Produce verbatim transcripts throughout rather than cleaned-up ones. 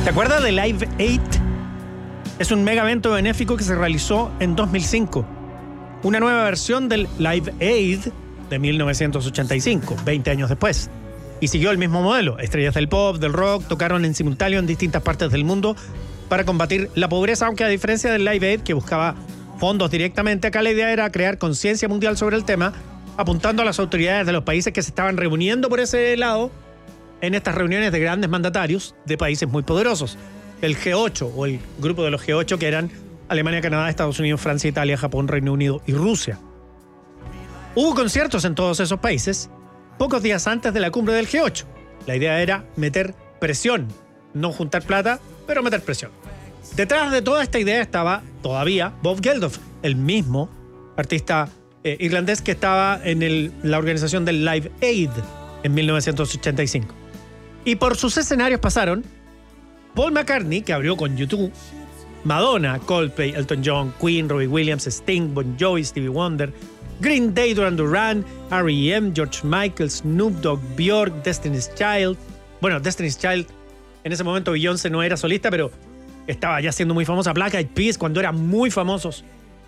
¿Te acuerdas de Live Aid? Es un mega evento benéfico que se realizó en dos mil cinco. Una nueva versión del Live Aid de mil novecientos ochenta y cinco, veinte años después. Y siguió el mismo modelo. Estrellas del pop, del rock, tocaron en simultáneo en distintas partes del mundo para combatir la pobreza, aunque a diferencia del Live Aid, que buscaba fondos directamente, acá la idea era crear conciencia mundial sobre el tema, apuntando a las autoridades de los países que se estaban reuniendo por ese lado en estas reuniones de grandes mandatarios de países muy poderosos. El G ocho o el grupo de los G ocho, que eran Alemania, Canadá, Estados Unidos, Francia, Italia, Japón, Reino Unido y Rusia. Hubo conciertos en todos esos países pocos días antes de la cumbre del G ocho. La idea era meter presión, no juntar plata, pero meter presión. Detrás de toda esta idea estaba todavía Bob Geldof, el mismo artista eh, irlandés que estaba en el, la organización del Live Aid en mil novecientos ochenta y cinco. Y por sus escenarios pasaron Paul McCartney, que abrió con YouTube, Madonna, Coldplay, Elton John, Queen, Robbie Williams, Sting, Bon Jovi, Stevie Wonder, Green Day, Duran Duran, R E M, George Michael, Snoop Dogg, Björk, Destiny's Child. Bueno, Destiny's Child, en ese momento Beyoncé no era solista, pero estaba ya siendo muy famosa. Black Eyed Peas, cuando eran muy famosos.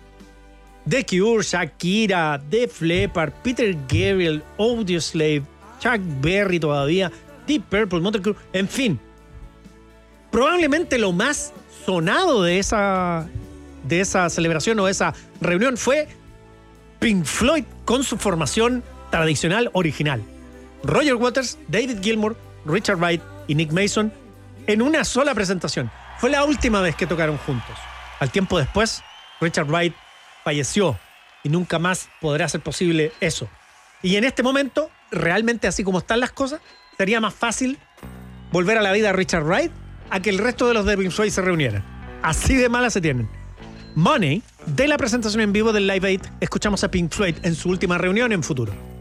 The Cure, Shakira, Def Leppard, Peter Gabriel, Audioslave, Chuck Berry todavía, Deep Purple, Motley Crue, en fin. Probablemente lo más sonado de esa, de esa celebración o esa reunión fue Pink Floyd con su formación tradicional original. Roger Waters, David Gilmour, Richard Wright y Nick Mason en una sola presentación. Fue la última vez que tocaron juntos. Al tiempo después, Richard Wright falleció y nunca más podrá ser posible eso. Y en este momento, realmente así como están las cosas, sería más fácil volver a la vida a Richard Wright a que el resto de los de Pink Floyd se reunieran. Así de malas se tienen. Money, de la presentación en vivo del Live Aid, escuchamos a Pink Floyd en su última reunión en Futuro.